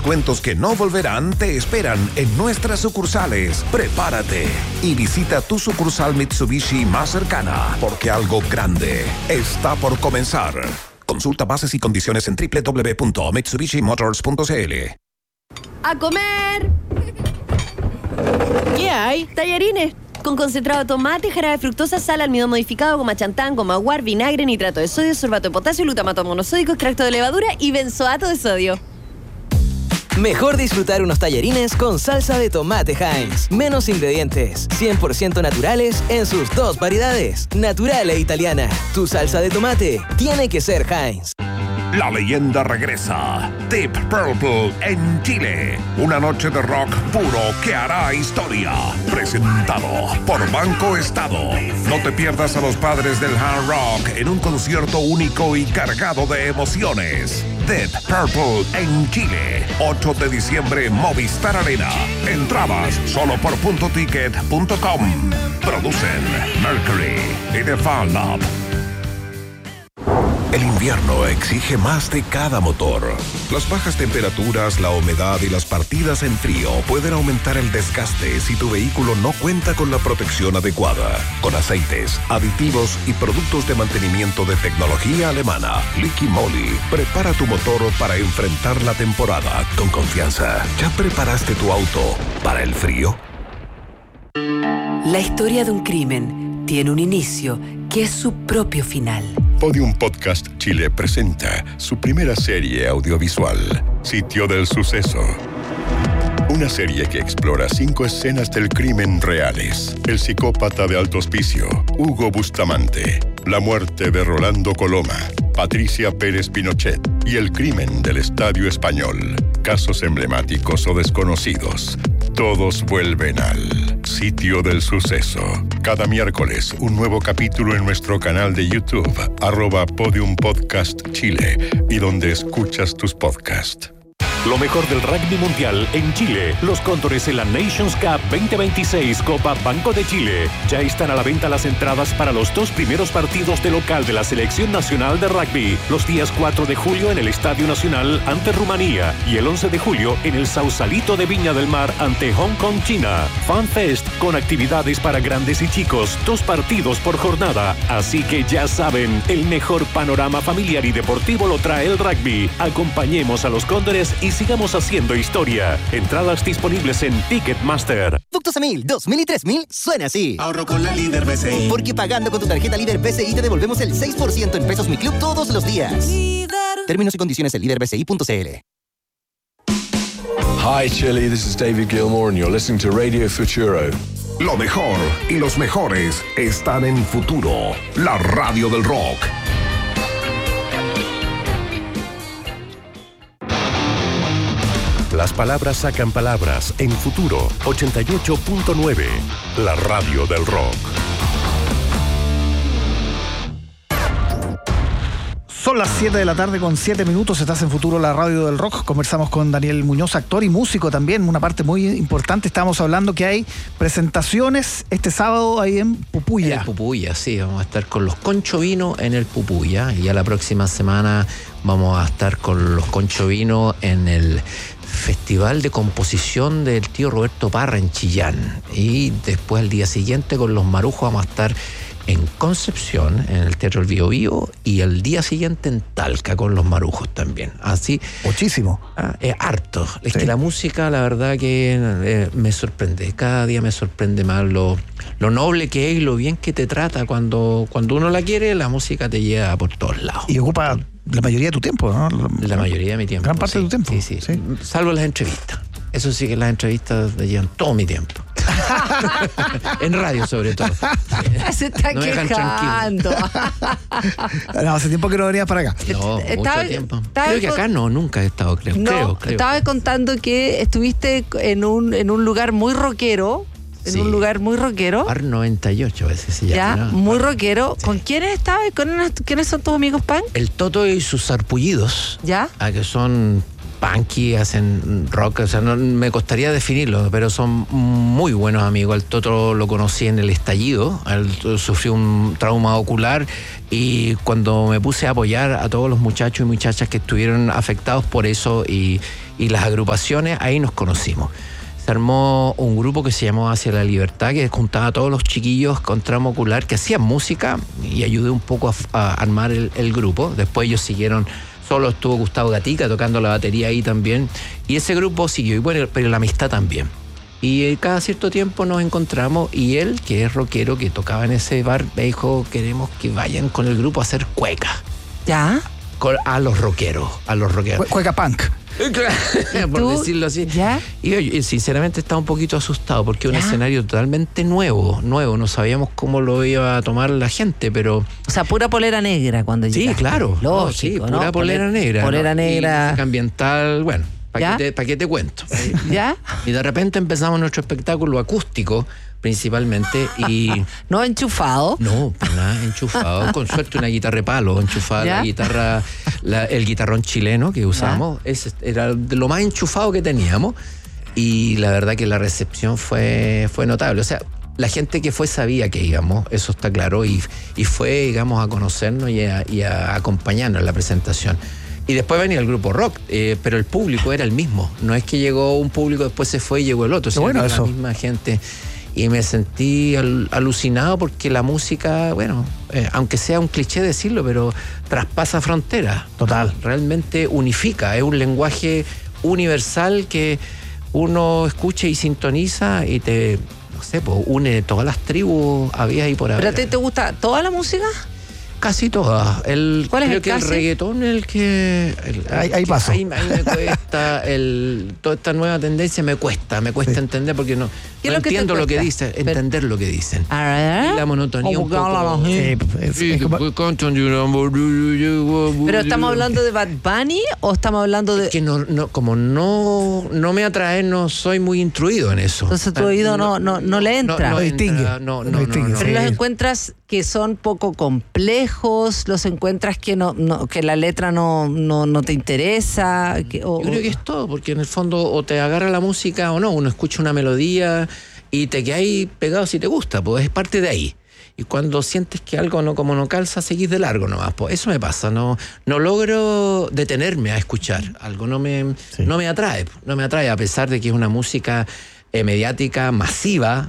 descuentos que no volverán te esperan en nuestras sucursales. Prepárate y visita tu sucursal Mitsubishi más cercana, porque algo grande está por comenzar. Consulta bases y condiciones en www.mitsubishimotors.cl. ¡A comer! ¿Qué hay? Tallarines con concentrado de tomate, jarabe de fructosa, sal, almidón modificado, goma chantán, goma guar, vinagre, nitrato de sodio, sorbato de potasio, glutamato monosódico, extracto de levadura y benzoato de sodio. Mejor disfrutar unos tallarines con salsa de tomate Heinz. Menos ingredientes, 100% naturales en sus dos variedades, natural e italiana. Tu salsa de tomate tiene que ser Heinz. La leyenda regresa. Deep Purple en Chile. Una noche de rock puro que hará historia. Presentado por Banco Estado. No te pierdas a los padres del hard rock en un concierto único y cargado de emociones. Deep Purple en Chile. 8 de diciembre, Movistar Arena. Entradas solo por puntoticket.com. Producen Mercury y The Fan Lab. El invierno exige más de cada motor. Las bajas temperaturas, la humedad y las partidas en frío pueden aumentar el desgaste si tu vehículo no cuenta con la protección adecuada. Con aceites, aditivos y productos de mantenimiento de tecnología alemana, Liqui Moly prepara tu motor para enfrentar la temporada con confianza. ¿Ya preparaste tu auto para el frío? La historia de un crimen tiene un inicio que es su propio final. Podium Podcast Chile presenta su primera serie audiovisual, Sitio del Suceso. Una serie que explora 5 escenas del crimen reales. El psicópata de Alto Hospicio, Hugo Bustamante, la muerte de Rolando Coloma, Patricia Pérez Pinochet y el crimen del Estadio Español. Casos emblemáticos o desconocidos. Todos vuelven al Sitio del Suceso. Cada miércoles, un nuevo capítulo en nuestro canal de YouTube, @Podium Podcast Chile, y donde escuchas tus podcasts. Lo mejor del rugby mundial en Chile. Los Cóndores en la Nations Cup 2026 Copa Banco de Chile. Ya están a la venta las entradas para los 2 primeros partidos de local de la Selección Nacional de Rugby. Los días 4 de julio en el Estadio Nacional ante Rumanía y el 11 de julio en el Sausalito de Viña del Mar ante Hong Kong, China. Fan Fest con actividades para grandes y chicos. 2 partidos por jornada. Así que ya saben, el mejor panorama familiar y deportivo lo trae el rugby. Acompañemos a los Cóndores y sigamos haciendo historia. Entradas disponibles en Ticketmaster. Ductos a 1000, 2000 y 3000 suena así. Ahorro con la Líder BCI. Porque pagando con tu tarjeta Líder BCI te devolvemos el 6% en Pesos Mi Club todos los días. Términos y condiciones en líderbci.cl. Hi Chile, this is David Gilmour and you're listening to Radio Futuro. Lo mejor y los mejores están en Futuro, la radio del rock. Las palabras sacan palabras en Futuro 88.9, la radio del rock. Son las 7 de la tarde con 7 minutos, estás en Futuro, la radio del rock. Conversamos con Daniel Muñoz, actor y músico también, una parte muy importante. Estábamos hablando que hay presentaciones este sábado ahí en Pupuya. En Pupuya, sí, vamos a estar con los Concho Vino en el Pupuya y ya la próxima semana vamos a estar con los Concho Vino en el Festival de Composición del tío Roberto Parra en Chillán. Y después, al día siguiente, con los Marujos vamos a estar en Concepción, en el Teatro El Bío Bío, y el día siguiente en Talca con los Marujos también. Así. Muchísimo. Harto. Es que la música, la verdad que me sorprende. Cada día me sorprende más lo noble que es y lo bien que te trata. Cuando uno la quiere, la música te lleva por todos lados. Y ocupa la mayoría de tu tiempo, ¿no? La mayoría de mi tiempo. Gran parte de tu tiempo. Sí. Salvo las entrevistas. Eso sí que las entrevistas me llevan todo mi tiempo. En radio, sobre todo. Se está no me dejan quejando. No, hace tiempo que no venías para acá. No, mucho tiempo. Creo que acá nunca he estado, creo. No, creo. Estaba contando que estuviste en un lugar muy rockero. En un lugar muy rockero. Bar 98 a veces se llama. Ya, ¿no? muy rockero. Sí. ¿Con quiénes estabas? ¿Quiénes son tus amigos punk? El Toto y sus sarpullidos. ¿Ya? Que son punky, hacen rock, o sea, no me costaría definirlo, pero son muy buenos amigos. El Toto lo conocí en el estallido, él sufrió un trauma ocular y cuando me puse a apoyar a todos los muchachos y muchachas que estuvieron afectados por eso y y las agrupaciones, ahí nos conocimos. Se armó un grupo que se llamó Hacia la Libertad, que juntaba a todos los chiquillos con trauma ocular que hacían música, y ayudé un poco a armar el grupo. Después ellos siguieron, solo estuvo Gustavo Gatica tocando la batería ahí también, y ese grupo siguió, y bueno, pero la amistad también. Y cada cierto tiempo nos encontramos, y él, que es rockero, que tocaba en ese bar, me dijo, queremos que vayan con el grupo a hacer cueca. ¿Ya? A los rockeros. Cueca punk. Por decirlo así. ¿Ya? Y yo, sinceramente estaba un poquito asustado porque es un escenario totalmente nuevo, no sabíamos cómo lo iba a tomar la gente, pero... O sea, pura polera negra cuando llegaste. Sí, claro. Lógico, pura polera negra. Polera negra. Música ambiental, bueno, ¿para qué te cuento? ¿Ya? Y de repente empezamos nuestro espectáculo acústico, principalmente, y... ¿No enchufado? No, pues nada, enchufado. Con suerte una guitarra de palo, enchufada la guitarra, el guitarrón chileno que usamos. Ese era de lo más enchufado que teníamos. Y la verdad que la recepción fue notable. O sea, la gente que fue sabía que íbamos, eso está claro, y fue, digamos, a conocernos y a acompañarnos en la presentación. Y después venía el grupo rock, pero el público era el mismo. No es que llegó un público, después se fue y llegó el otro, sino bueno, la misma gente. Y me sentí alucinado porque la música, bueno, aunque sea un cliché decirlo, pero traspasa fronteras. Total. Realmente unifica, es un lenguaje universal que uno escucha y sintoniza y te, no sé, pues une todas las tribus había ahí por ahí. ¿Pero a ti te gusta toda la música? Casi todas. ¿Cuál es el creo que el reggaetón es el que... Ahí paso. Ahí me cuesta, toda esta nueva tendencia me cuesta entender porque no entiendo lo que dicen, entender lo que dicen. Y la monotonía un poco... ¿Pero estamos hablando de Bad Bunny o estamos hablando de...? Que como no me atrae, no soy muy instruido en eso. Entonces tu oído no le entra. No distingue. No. Pero los encuentras que son poco complejos, los encuentras que que la letra no te interesa. Yo creo que es todo, porque en el fondo o te agarra la música o no. Uno escucha una melodía y te quedas ahí pegado si te gusta, pues es parte de ahí. Y cuando sientes que algo no calza, seguís de largo nomás. Pues eso me pasa, no logro detenerme a escuchar algo, no me atrae, a pesar de que es una música mediática masiva,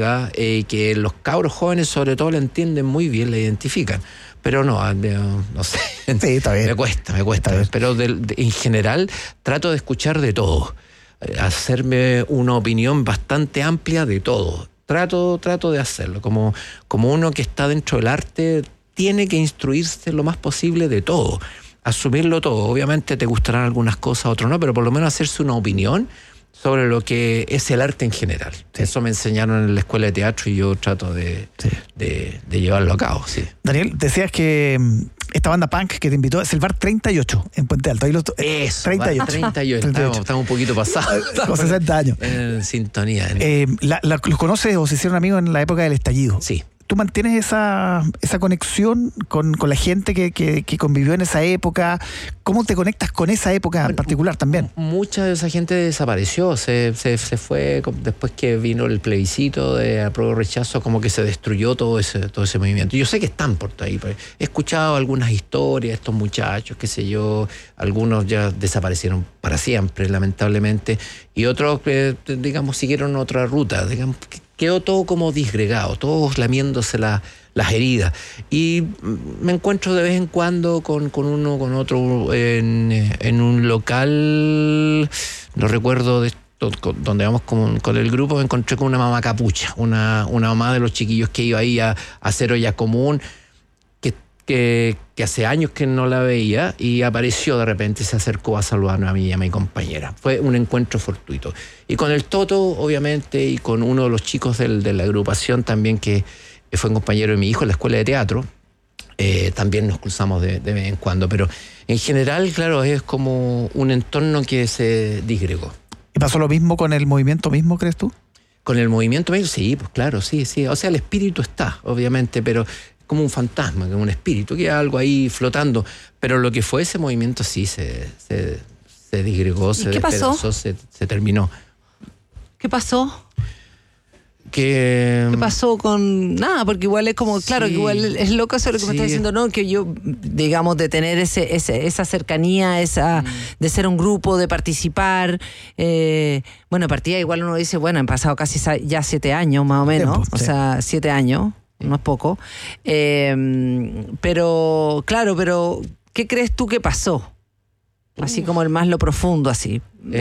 que los cabros jóvenes sobre todo la entienden muy bien, la identifican. Pero no sé, sí, está bien. me cuesta. Pero en general trato de escuchar de todo, hacerme una opinión bastante amplia de todo. Trato de hacerlo, como uno que está dentro del arte tiene que instruirse lo más posible de todo, asumirlo todo. Obviamente te gustarán algunas cosas, otras no, pero por lo menos hacerse una opinión sobre lo que es el arte en general. Sí. Eso me enseñaron en la escuela de teatro y yo trato de llevarlo a cabo. Sí. Daniel, decías que esta banda punk que te invitó es el Bar 38 en Puente Alto. Eso, 38. 38. Estamos un poquito pasados. Con 60 años. En sintonía. ¿Los conoces o se hicieron amigos en la época del estallido? Sí. ¿Tú mantienes esa conexión con la gente que convivió en esa época? ¿Cómo te conectas con esa época en particular también? Mucha de esa gente desapareció, se fue después que vino el plebiscito de apruebo rechazo, como que se destruyó todo ese movimiento. Yo sé que están por ahí, he escuchado algunas historias de estos muchachos, qué sé yo, algunos ya desaparecieron para siempre, lamentablemente, y otros, digamos, siguieron otra ruta, digamos, quedó todo como disgregado, todos lamiéndose las heridas. Y me encuentro de vez en cuando con uno, con otro, en un local, no recuerdo de esto, donde vamos con el grupo, me encontré con una mamá capucha, una mamá de los chiquillos que iba ahí a hacer olla común, que hace años que no la veía, y apareció de repente, se acercó a saludarnos a mí y a mi compañera. Fue un encuentro fortuito. Y con el Toto, obviamente, y con uno de los chicos de la agrupación también, que fue un compañero de mi hijo en la escuela de teatro, también nos cruzamos de vez en cuando. Pero en general, claro, es como un entorno que se disgregó. ¿Y pasó lo mismo con el movimiento mismo, crees tú? Con el movimiento mismo, sí, pues claro, sí. O sea, el espíritu está, obviamente, pero como un fantasma, como un espíritu, que hay algo ahí flotando. Pero lo que fue ese movimiento sí se disgregó, se despedazó, se terminó. ¿Qué pasó? ¿Qué pasó con nada? Porque igual es como, claro, que igual es loco eso lo que me está diciendo, ¿no? Que yo, digamos, de tener esa cercanía, de ser un grupo, de participar. Bueno, partida igual uno dice, bueno, han pasado casi ya 7 años más o menos, o sea, 7 años, no es poco. Pero, claro, ¿qué crees tú que pasó? Así como lo profundo, así.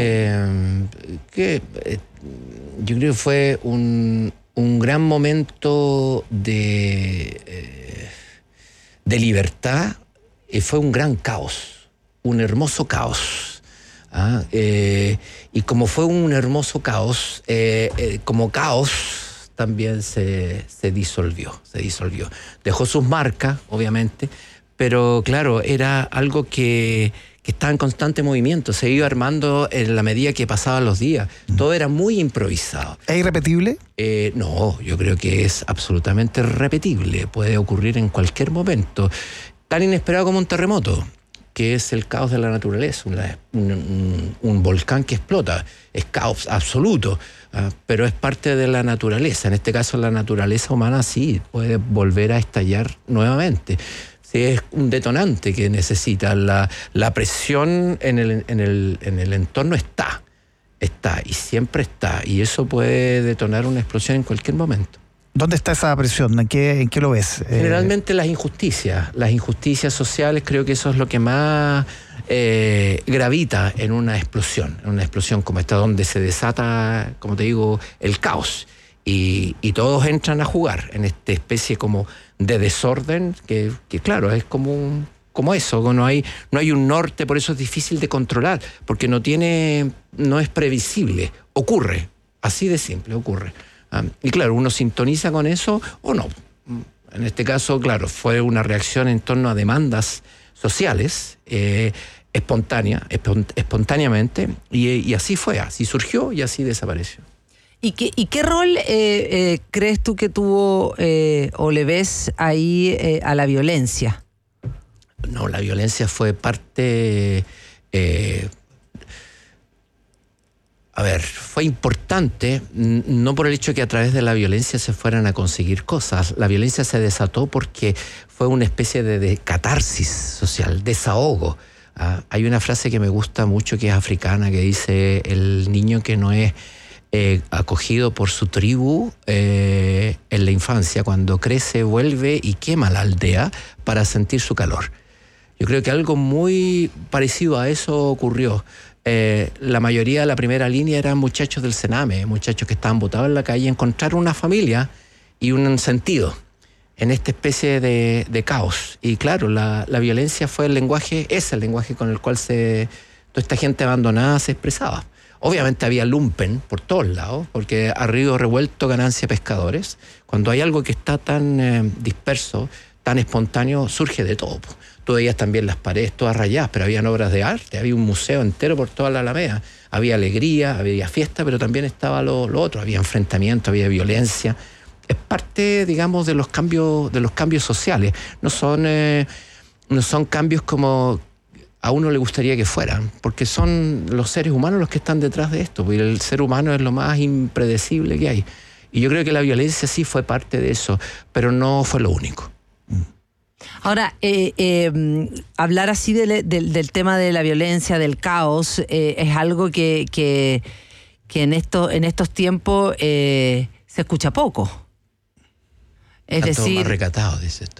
Yo creo que fue un gran momento de libertad, y fue un gran caos, un hermoso caos. Y como fue un hermoso caos, como caos también se disolvió. Dejó sus marcas, obviamente, pero claro, era algo que estaba en constante movimiento, se iba armando en la medida que pasaban los días. Todo era muy improvisado. ¿Es irrepetible? No, yo creo que es absolutamente repetible. Puede ocurrir en cualquier momento. Tan inesperado como un terremoto, que es el caos de la naturaleza, un volcán que explota. Es caos absoluto, pero es parte de la naturaleza. En este caso, la naturaleza humana sí puede volver a estallar nuevamente. Es un detonante que necesita. La presión en el entorno está y siempre está, y eso puede detonar una explosión en cualquier momento. ¿Dónde está esa presión? ¿En qué lo ves? Generalmente las injusticias sociales, creo que eso es lo que más gravita en una explosión como esta, donde se desata, como te digo, el caos. Y todos entran a jugar en esta especie como de desorden que claro, es como eso, no hay un norte, por eso es difícil de controlar, porque no es previsible, ocurre, así de simple, ocurre. Y claro, uno sintoniza con eso o no. En este caso, claro, fue una reacción en torno a demandas sociales, espontáneamente, y así fue, así surgió y así desapareció. ¿Y qué rol crees tú que tuvo o le ves ahí a la violencia? No, la violencia fue parte... fue importante, no por el hecho que a través de la violencia se fueran a conseguir cosas. La violencia se desató porque fue una especie de catarsis social, desahogo. Hay una frase que me gusta mucho, que es africana, que dice: el niño que no es acogido por su tribu en la infancia, cuando crece vuelve y quema la aldea para sentir su calor. Yo creo que algo muy parecido a eso ocurrió. La mayoría de la primera línea eran muchachos del Sename, muchachos que estaban botados en la calle, encontraron una familia y un sentido en esta especie de caos. Y claro, la violencia fue el lenguaje con el cual toda esta gente abandonada se expresaba. Obviamente había lumpen por todos lados, porque a río revuelto ganancia pescadores. Cuando hay algo que está tan disperso, tan espontáneo, surge de todo. Tú veías también las paredes todas rayadas, pero habían obras de arte, había un museo entero por toda la Alameda. Había alegría, había fiesta, pero también estaba lo otro, había enfrentamiento, había violencia. Es parte, digamos, de los cambios sociales. No son cambios como a uno le gustaría que fueran, porque son los seres humanos los que están detrás de esto, porque el ser humano es lo más impredecible que hay. Y yo creo que la violencia sí fue parte de eso, pero no fue lo único. Ahora, hablar así del tema de la violencia, del caos, es algo que en estos tiempos se escucha poco. Es decir, más recatado, dice esto.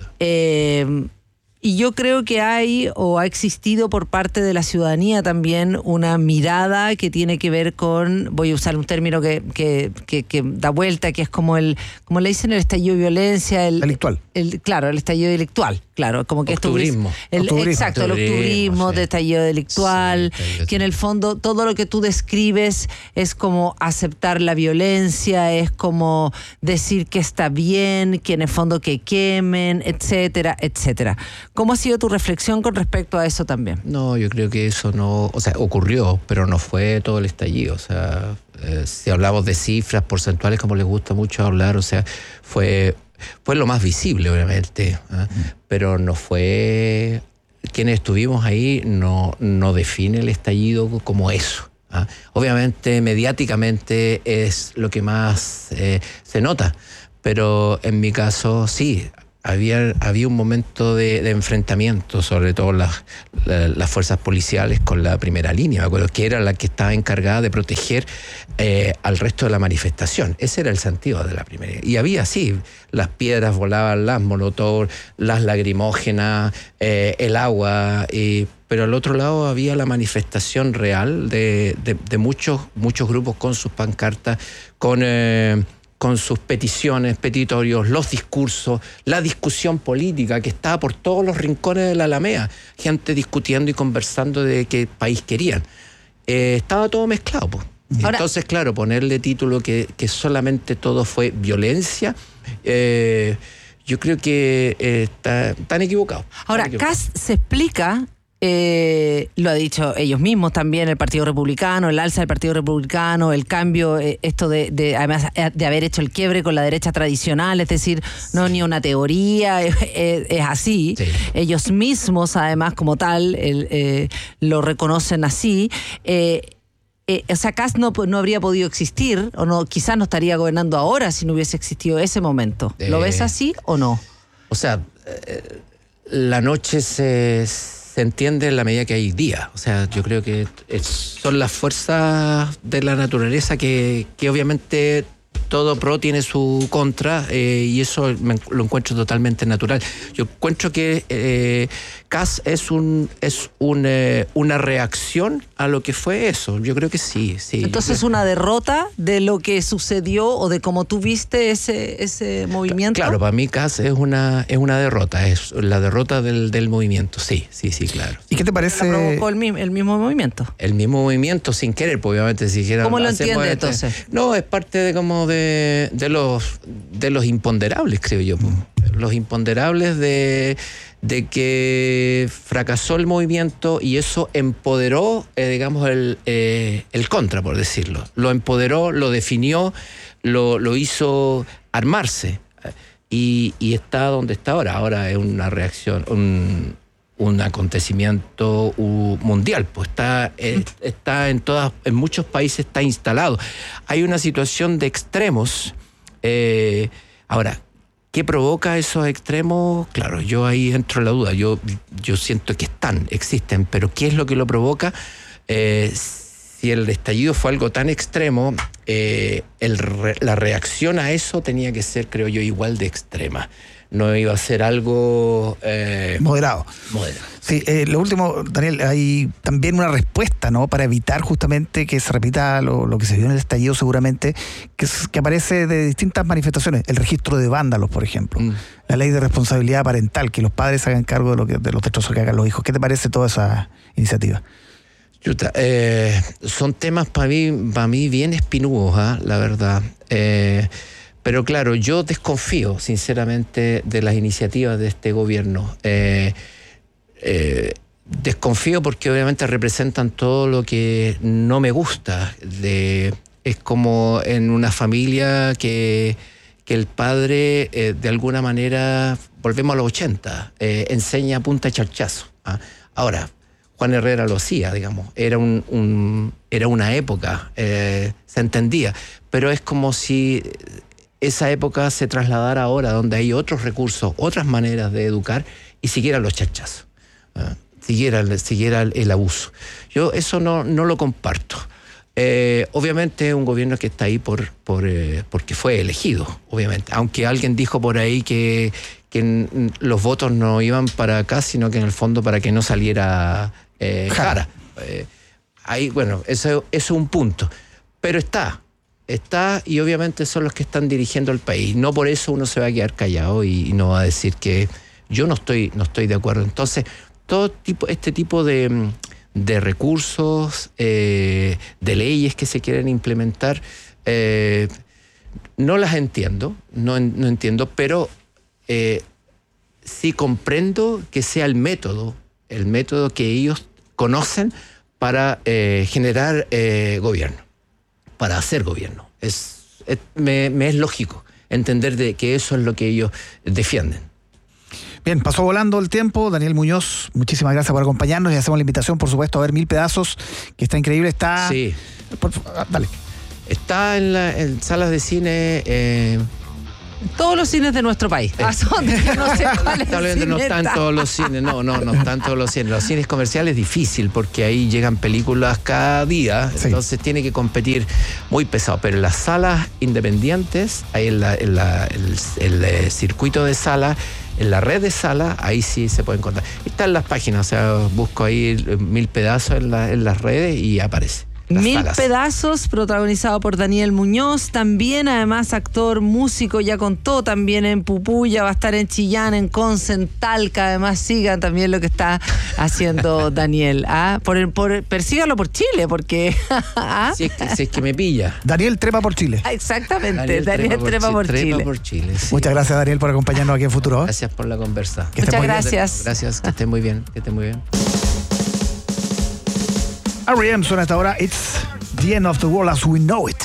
Y yo creo que hay o ha existido por parte de la ciudadanía también una mirada que tiene que ver con, voy a usar un término que da vuelta, que es como le dicen, el estallido de violencia. Delictual. Claro, el estallido delictual. Claro, como que octubrismo. Exacto, el octubrismo, sí. De estallido delictual, sí, que en el fondo todo lo que tú describes es como aceptar la violencia, es como decir que está bien, que en el fondo que quemen, etcétera, etcétera. ¿Cómo ha sido tu reflexión con respecto a eso también? No, yo creo que eso no, ocurrió, pero no fue todo el estallido. Si hablamos de cifras porcentuales, como les gusta mucho hablar, fue lo más visible, obviamente, pero no fue... Quienes estuvimos ahí no define el estallido como eso. Obviamente, mediáticamente es lo que más se nota, pero en mi caso sí. Había un momento de enfrentamiento, sobre todo las fuerzas policiales con la primera línea. Me acuerdo que era la que estaba encargada de proteger al resto de la manifestación. Ese era el sentido de la primera. Y había, sí, las piedras volaban, las molotov, las lagrimógenas, el agua, pero al otro lado había la manifestación real de muchos grupos con sus pancartas, con sus peticiones, petitorios, los discursos, la discusión política que estaba por todos los rincones de la Alameda, gente discutiendo y conversando de qué país querían. Estaba todo mezclado, pues. Entonces, claro, ponerle título que solamente todo fue violencia, yo creo que están equivocados. Ahora, Kast se explica... lo ha dicho ellos mismos también, el Partido Republicano, el alza del Partido Republicano, el cambio, esto de además de haber hecho el quiebre con la derecha tradicional, es decir, no ni una teoría, es así. Sí. Ellos mismos, además, como tal, lo reconocen así. O sea, Kast no habría podido existir, o no, quizás no estaría gobernando ahora si no hubiese existido ese momento. ¿Lo ves así o no? O sea, la noche se entiende en la medida que hay día. O sea, yo creo que son las fuerzas de la naturaleza que obviamente todo pro tiene su contra, y eso lo encuentro totalmente natural. Yo encuentro que Kast es una reacción a lo que fue eso. Yo creo que sí. Entonces, ¿una derrota de lo que sucedió o de cómo tú viste ese movimiento? Claro, para mí Kast es una derrota, es la derrota del movimiento, sí, claro. ¿Y qué te parece? ¿La provocó el mismo movimiento? El mismo movimiento sin querer, pues, obviamente, si dijera... ¿Cómo lo entiende entonces? No, es parte de los imponderables, creo yo. Los imponderables de que fracasó el movimiento y eso empoderó, digamos, el contra, por decirlo. Lo empoderó, lo definió, lo hizo armarse y está donde está ahora. Ahora es una reacción, un acontecimiento mundial, pues está en muchos países está instalado. Hay una situación de extremos. Ahora, ¿qué provoca esos extremos? Claro, yo ahí entro en la duda. Yo siento que existen, pero ¿qué es lo que lo provoca? Si el estallido fue algo tan extremo, la reacción a eso tenía que ser, creo yo, igual de extrema. No iba a ser algo... Moderado. Sí, lo último, Daniel, hay también una respuesta, ¿no?, para evitar justamente que se repita lo que se vio en el estallido, seguramente, que aparece de distintas manifestaciones. El registro de vándalos, por ejemplo. La ley de responsabilidad parental, que los padres hagan cargo de los destrozos que hagan los hijos. ¿Qué te parece toda esa iniciativa? Son temas para mí bien espinudos, la verdad. Pero claro, yo desconfío sinceramente de las iniciativas de este gobierno. Desconfío porque obviamente representan todo lo que no me gusta. Es como en una familia que el padre, de alguna manera, volvemos a los 80, enseña punta de charchazo. Ahora, Juan Herrera lo hacía, digamos, era una época, se entendía, pero es como si esa época se trasladara ahora, donde hay otros recursos, otras maneras de educar, y siguieran los charchazos, siguiera el abuso. Yo eso no lo comparto. Obviamente es un gobierno que está ahí porque fue elegido, obviamente, aunque alguien dijo por ahí que los votos no iban para acá, sino que en el fondo para que no saliera Jara. Ahí, bueno, eso es un punto, pero está y obviamente son los que están dirigiendo el país. No por eso uno se va a quedar callado y no va a decir que yo no estoy de acuerdo. Entonces, este tipo de recursos, de leyes que se quieren implementar, no las entiendo, no entiendo, pero sí comprendo que sea el método que ellos conocen para generar gobierno, para hacer gobierno. Me es lógico entender de que eso es lo que ellos defienden. Bien, pasó volando el tiempo. Daniel Muñoz, muchísimas gracias por acompañarnos y hacemos la invitación, por supuesto, a ver Mil Pedazos, que está increíble. Está... Sí. Dale. Está en salas de cine... todos los cines de nuestro país. No sé cuál es. Lamentablemente no están todos los cines. No están todos los cines. Los cines comerciales es difícil porque ahí llegan películas cada día. Sí. Entonces tiene que competir muy pesado. Pero en las salas independientes, ahí en el circuito de salas, en la red de salas, ahí sí se puede encontrar. Están las páginas, o sea, busco ahí Mil Pedazos en las redes y aparece. Mil Pedazos, protagonizado por Daniel Muñoz, también además actor, músico, ya contó también en Pupuya, va a estar en Chillán, en Conce, en Talca, además sigan también lo que está haciendo Daniel. Persígalo por Chile, porque... si es que me pilla. Daniel trepa por Chile. Exactamente, Daniel trepa por Chile. Sí. Muchas gracias, Daniel, por acompañarnos aquí en Futuro. Gracias por la conversa. Muchas gracias. Gracias, que esté muy bien, R.E.M. suena hasta ahora. It's the end of the world as we know it.